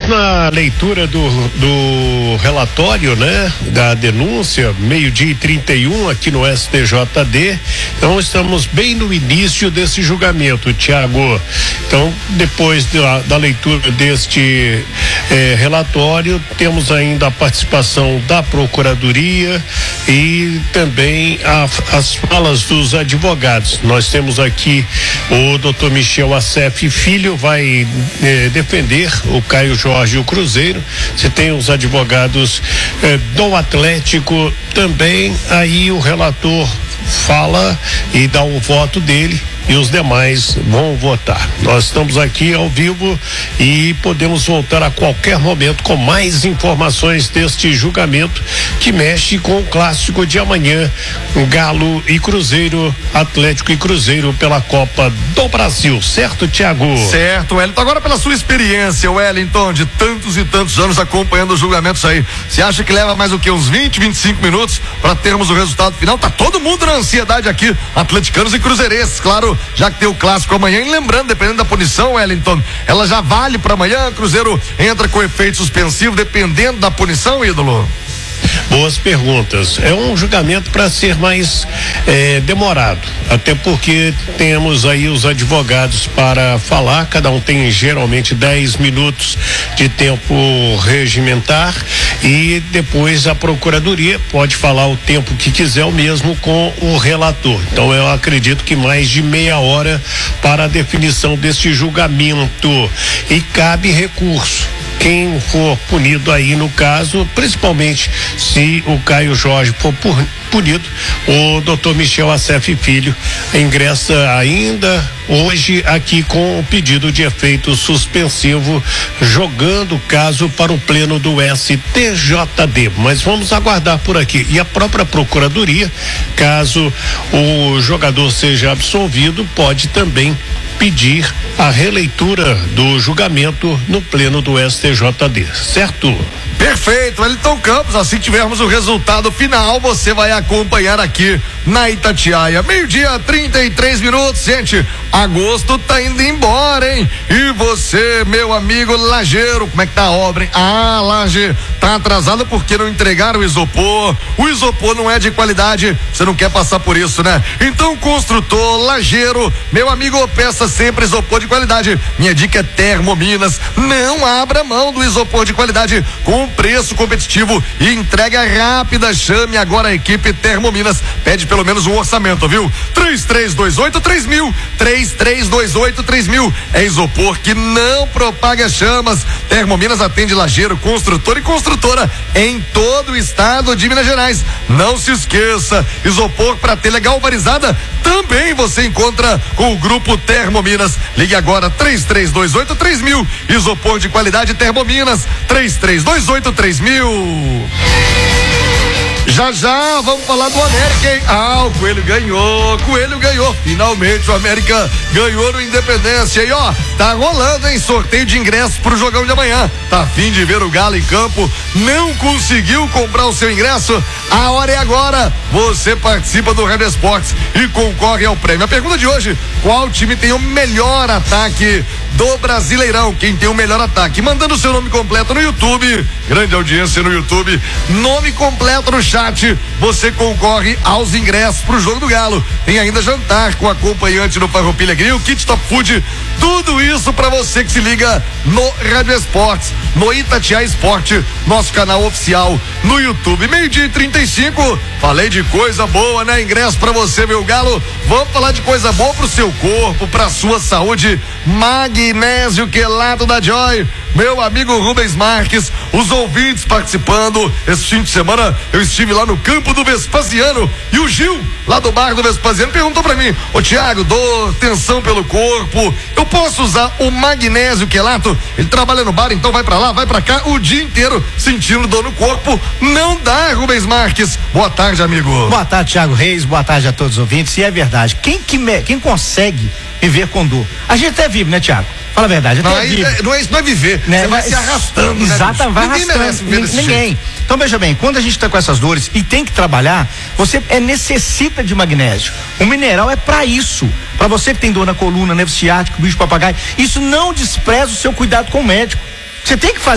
na leitura do relatório, né? Da denúncia, 12h31 aqui no STJD. Então estamos bem no início desse julgamento, Tiago. Então, depois da leitura deste relatório, temos ainda a participação da Procuradoria e também as falas dos advogados. Nós temos aqui o Dr. Michel Assef Filho, vai defender o Caio Jorge e o Cruzeiro. Você tem os advogados do Atlético também. Aí o relator fala e dá o voto dele e os demais vão votar. Nós estamos aqui ao vivo e podemos voltar a qualquer momento com mais informações deste julgamento que mexe com o clássico de amanhã, Galo e Cruzeiro, Atlético e Cruzeiro pela Copa do Brasil, certo, Thiago? Certo, Wellington. Agora, pela sua experiência, Wellington, de tantos e tantos anos acompanhando os julgamentos aí, você acha que leva mais o que, uns 20, 25 minutos para termos o resultado final? Tá todo mundo na ansiedade aqui, atleticanos e cruzeirenses, claro, já que tem o clássico amanhã. E lembrando, dependendo da punição, Wellington, ela já vale para amanhã. Cruzeiro entra com efeito suspensivo dependendo da punição, ídolo? Boas perguntas. É um julgamento para ser mais demorado, até porque temos aí os advogados para falar, cada um tem geralmente 10 minutos de tempo regimentar e depois a Procuradoria pode falar o tempo que quiser, o mesmo com o relator. Então eu acredito que mais de meia hora para a definição deste julgamento e cabe recurso. Quem for punido aí no caso, principalmente se o Caio Jorge for punido, o Dr. Michel Assef Filho ingressa ainda hoje aqui com o pedido de efeito suspensivo, jogando o caso para o pleno do STJD. Mas vamos aguardar por aqui. E a própria Procuradoria, caso o jogador seja absolvido, pode também pedir a releitura do julgamento no pleno do STJD, certo? Perfeito, Wellington Campos. Assim que tivermos o resultado final, você vai acompanhar aqui na Itatiaia. 12h33, gente. Agosto tá indo embora, hein? E você, meu amigo lajeiro, como é que tá a obra, hein? Ah, Laje, tá atrasado porque não entregaram o isopor. O isopor não é de qualidade, você não quer passar por isso, né? Então, construtor, lajeiro, meu amigo, peça sempre isopor de qualidade. Minha dica é Termominas. Não abra mão do isopor de qualidade com preço competitivo e entrega rápida. Chame agora a equipe Termominas. Pede pelo menos um orçamento, viu? 3328-3000. 3328-3000. É isopor que não propaga chamas. Termominas atende lajeiro, construtor e construtora em todo o estado de Minas Gerais. Não se esqueça, isopor para telha galvanizada também você encontra com o grupo Termominas. Ligue agora 3328-3000. Isopor de qualidade Termominas. 3328-3000. Já vamos falar do América, hein? Ah, o Coelho ganhou, finalmente o América ganhou no Independência. E ó, tá rolando, hein? Sorteio de ingressos pro jogão de amanhã. Tá a fim de ver o Galo em campo? Não conseguiu comprar o seu ingresso? A hora é agora. Você participa do Rádio Esportes e concorre ao prêmio. A pergunta de hoje: qual time tem o melhor ataque do Brasileirão? Quem tem o melhor ataque? Mandando o seu nome completo no YouTube, grande audiência no YouTube, nome completo no chat, você concorre aos ingressos pro jogo do Galo. Tem ainda jantar com acompanhante no Farroupilha Grill, kit Top Food, tudo isso pra você que se liga no Rádio Esportes, no Itatiaia Esporte, nosso canal oficial no YouTube. 12h35, falei de coisa boa, né? Ingresso pra você, meu Galo. Vamos falar de coisa boa pro seu corpo, pra sua saúde. Magnésio quelado da Joy, meu amigo Rubens Marques, os ouvintes participando. Esse fim de semana eu estive lá no campo do Vespasiano e o Gil, lá do bar do Vespasiano, perguntou pra mim: ô Thiago, dou tensão pelo corpo, eu posso usar o magnésio quelato? Ele trabalha no bar, então vai pra lá, vai pra cá o dia inteiro sentindo dor no corpo. Não dá, Rubens Marques. Boa tarde, amigo. Boa tarde, Thiago Reis, boa tarde a todos os ouvintes. E é verdade, quem consegue viver com dor? A gente até vive, né, Thiago? Fala a verdade. Não, isso não é viver, né? Você vai se arrastando, exato, né? Vai Ninguém arrastando. merece viver desse jeito. Então veja bem, quando a gente está com essas dores e tem que trabalhar, você necessita de magnésio. O mineral é para isso. Para você que tem dor na coluna, nervo ciático, bicho papagaio, isso não despreza o seu cuidado com o médico. Você tem que fazer